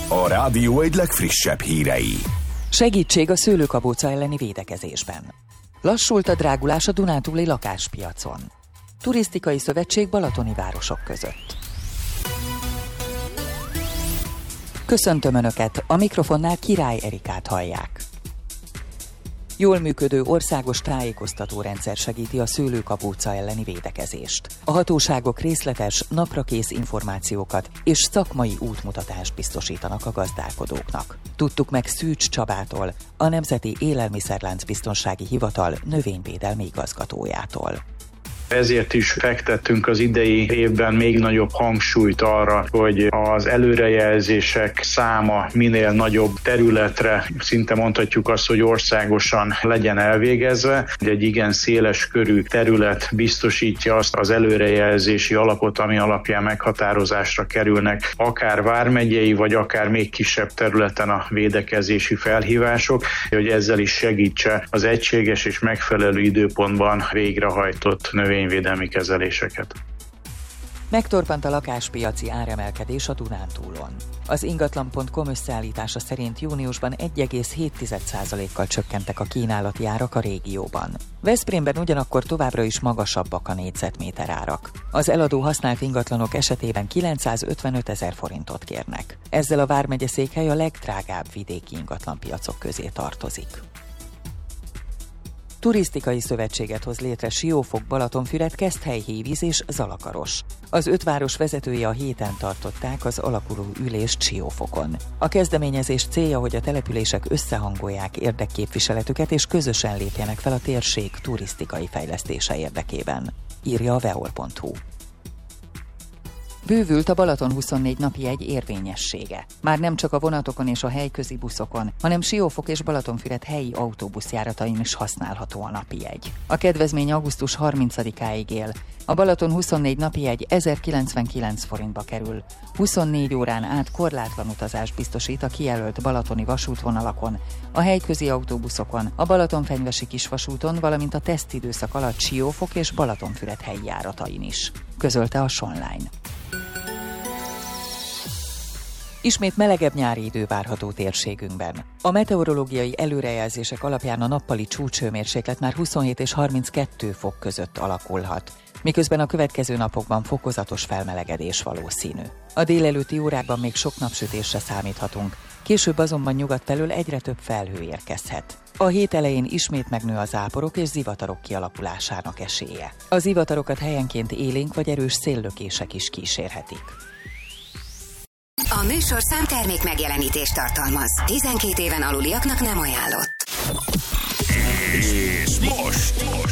A rádió egy legfrissebb hírei. Segítség a szőlőkabóca elleni védekezésben. Lassult a drágulás a dunántúli lakáspiacon. Turisztikai szövetség balatoni városok között. Köszöntöm Önöket, a mikrofonnál Király Erikát hallják. Jól működő országos tájékoztatórendszer segíti a szőlőkabóca elleni védekezést. A hatóságok részletes, naprakész információkat és szakmai útmutatást biztosítanak a gazdálkodóknak. Tudtuk meg Szűcs Csabától, a Nemzeti Élelmiszerláncbiztonsági Hivatal növényvédelmi igazgatójától. Ezért is fektettünk az idei évben még nagyobb hangsúlyt arra, hogy az előrejelzések száma minél nagyobb területre, szinte mondhatjuk azt, hogy országosan legyen elvégezve. Egy igen széles körű terület biztosítja azt az előrejelzési alapot, ami alapján meghatározásra kerülnek akár vármegyei, vagy akár még kisebb területen a védekezési felhívások, hogy ezzel is segítse az egységes és megfelelő időpontban végrehajtott növényvédelmi kezeléseket. Megtorpant a lakáspiaci áremelkedés a Dunántúlon. Az ingatlan.com összeállítása szerint júniusban 1,7%-kal csökkentek a kínálati árak a régióban. Veszprémben ugyanakkor továbbra is magasabbak a négyzetméter árak. Az eladó használt ingatlanok esetében 955 000 forintot kérnek. Ezzel a vármegye székhely a legdrágább vidéki ingatlanpiacok közé tartozik. Turisztikai szövetséget hoz létre Siófok, Balatonfüred, Keszthely-Hévíz és Zalakaros. Az 5 város vezetői a héten tartották az alakuló ülést Siófokon. A kezdeményezés célja, hogy a települések összehangolják érdekképviseletüket és közösen lépjenek fel a térség turisztikai fejlesztése érdekében, írja a veol.hu. Bővült a Balaton 24 napi jegy érvényessége. Már nem csak a vonatokon és a helyközi buszokon, hanem Siófok és Balatonfüred helyi autóbuszjáratain is használható a napi jegy. A kedvezmény augusztus 30-áig él. A Balaton 24 napi jegy 1099 forintba kerül. 24 órán át korlátlan utazást biztosít a kijelölt balatoni vasútvonalakon, a helyközi autóbuszokon, a Balatonfenyvesi kisvasúton, valamint a tesztidőszak alatt Siófok és Balatonfüred helyi járatain is, közölte a Sonline. Ismét melegebb nyári idő várható térségünkben. A meteorológiai előrejelzések alapján a nappali csúcshőmérséklet már 27 és 32 fok között alakulhat, miközben a következő napokban fokozatos felmelegedés valószínű. A délelőtti órákban még sok napsütésre számíthatunk, később azonban nyugat felől egyre több felhő érkezhet. A hét elején ismét megnő a záporok és zivatarok kialakulásának esélye. A zivatarokat helyenként élénk vagy erős széllökések is kísérhetik. A műsorszám termék megjelenítést tartalmaz. 12 éven aluliaknak nem ajánlott. És most